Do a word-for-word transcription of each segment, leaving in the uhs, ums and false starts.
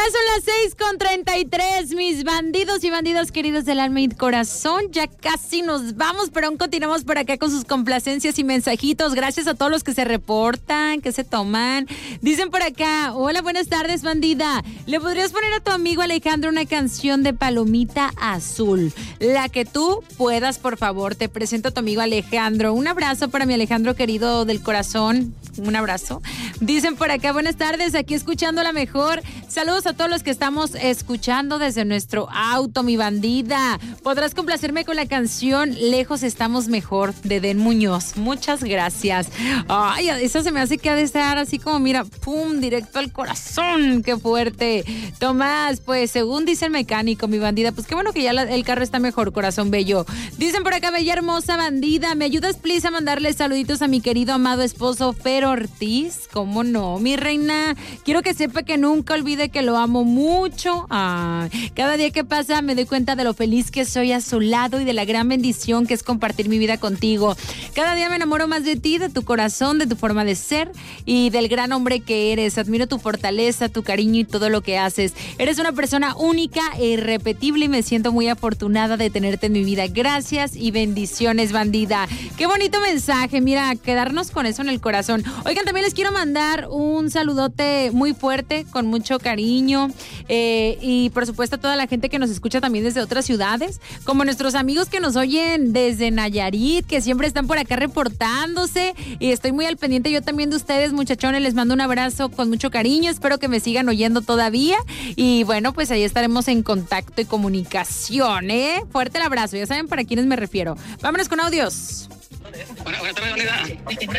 son las seis con treinta y tres, mis bandidos y bandidas queridos del alma y corazón. Ya casi nos vamos, pero aún continuamos por acá con sus complacencias y mensajitos. Gracias a todos los que se reportan, que se toman. Dicen por acá, hola, buenas tardes, bandida. ¿Le podrías poner a tu amigo Alejandro una canción de Palomita Azul? La que tú puedas, por favor. Te presento a tu amigo Alejandro. Un abrazo para mi Alejandro querido del corazón. Un abrazo. Dicen por acá, buenas tardes, aquí escuchando la mejor. Saludos a todos los que estamos escuchando desde nuestro auto, mi bandida. Podrás complacerme con la canción Lejos Estamos Mejor de Den Muñoz. Muchas gracias. Ay, esa se me hace que ha de estar así como, mira, pum, directo al corazón. Qué fuerte. Tomás, pues según dice el mecánico, mi bandida, pues qué bueno que ya la, el carro está mejor, corazón bello. Dicen por acá, bella hermosa bandida, ¿me ayudas, please, a mandarle saluditos a mi querido amado esposo Fer Ortiz? ¿Cómo no, mi reina? Quiero que sepa que nunca olvide que lo amo mucho. Ah, cada día que pasa me doy cuenta de lo feliz que soy a su lado y de la gran bendición que es compartir mi vida contigo. Cada día me enamoro más de ti, de tu corazón, de tu forma de ser y del gran hombre que eres. Admiro tu fortaleza, tu cariño y todo lo que haces. Eres una persona única e irrepetible y me siento muy afortunada de tenerte en mi vida. Gracias y bendiciones, bandida. Qué bonito mensaje, mira, quedarnos con eso en el corazón. Oigan, también les quiero mandar un saludote muy fuerte, con mucho cariño, eh, y por supuesto a toda la gente que nos escucha también desde otras ciudades, como nuestros amigos que nos oyen desde Nayarit, que siempre están por acá reportándose, y estoy muy al pendiente yo también de ustedes, muchachones. Les mando un abrazo con mucho cariño, espero que me sigan oyendo todavía, y bueno, pues ahí estaremos en contacto y comunicación, ¿eh? Fuerte el abrazo, ya saben para quiénes me refiero. Vámonos con audios. Buenas, buenas tardes, bandida.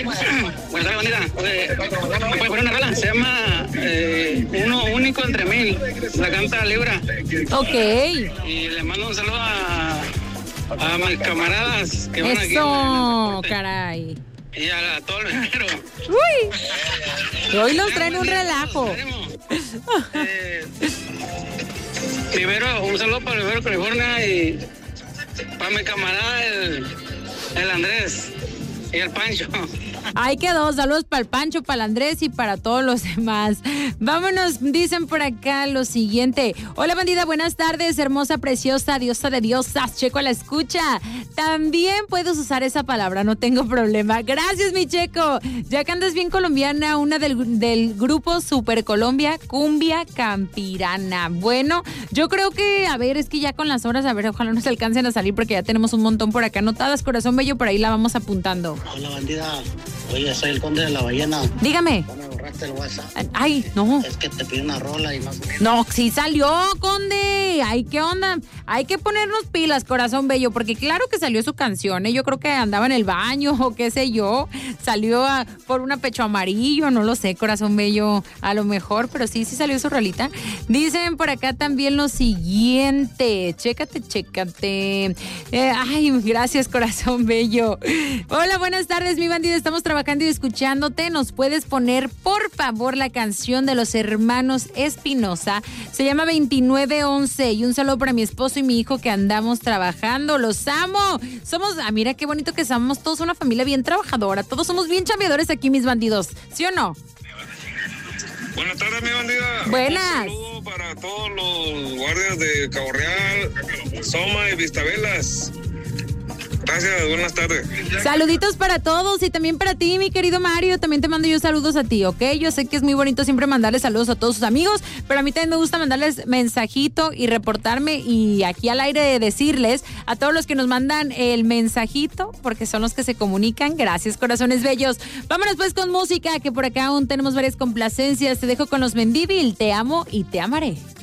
Buenas tardes, bandida. Eh, ¿Me puede poner una rola? Se llama eh, Uno Único Entre Mil. La canta Libra. Ok. Y le mando un saludo a, a mis camaradas que van aquí. Eso, caray. Y a, a todo el verano. Uy. Hoy nos traen un relajo. Eh, primero, un saludo para el Rivero, California, y para mi camarada, el... El Andrés y el Pancho. Ahí quedó, saludos para el Pancho, para el Andrés y para todos los demás. Vámonos, dicen por acá lo siguiente. Hola, bandida, buenas tardes, hermosa, preciosa, diosa de diosas, Checo a la escucha. También puedes usar esa palabra, no tengo problema. Gracias, mi Checo. Ya que andas bien colombiana, una del, del grupo Super Colombia, Cumbia Campirana. Bueno, yo creo que, a ver, es que ya con las horas, a ver, ojalá nos alcancen a salir porque ya tenemos un montón por acá anotadas. Corazón bello, por ahí la vamos apuntando. Hola, bandida. Oye, soy el Conde de la Ballena. Dígame. ¿No me borraste el WhatsApp? Ay, no. Es que te pide una rola y no... No, sí salió, Conde. Ay, ¿qué onda? Hay que ponernos pilas, corazón bello, porque claro que salió su canción, ¿eh? Yo creo que andaba en el baño o qué sé yo. Salió a, por una pecho amarillo, no lo sé, corazón bello, a lo mejor, pero sí, sí salió su rolita. Dicen por acá también lo siguiente. Chécate, chécate. Eh, ay, gracias, corazón bello. Hola, buenas tardes, mi bandida. Estamos trabajando y escuchándote. ¿Nos puedes poner, por favor, la canción de los hermanos Espinosa? Se llama veintinueve once. Y un saludo para mi esposo y mi hijo que andamos trabajando. ¡Los amo! Somos, ah, mira qué bonito que somos todos una familia bien trabajadora. Todos somos bien chambeadores aquí, mis bandidos. ¿Sí o no? Buenas tardes, mi bandida. Buenas. Un saludo para todos los guardias de Cabo Real, Soma y Vistabelas. Gracias, buenas tardes. Saluditos para todos y también para ti, mi querido Mario. También te mando yo saludos a ti, ¿ok? Yo sé que es muy bonito siempre mandarles saludos a todos sus amigos, pero a mí también me gusta mandarles mensajito y reportarme y aquí al aire decirles a todos los que nos mandan el mensajito, porque son los que se comunican. Gracias, corazones bellos. Vámonos pues con música, que por acá aún tenemos varias complacencias. Te dejo con los Mendívil. Te amo y te amaré.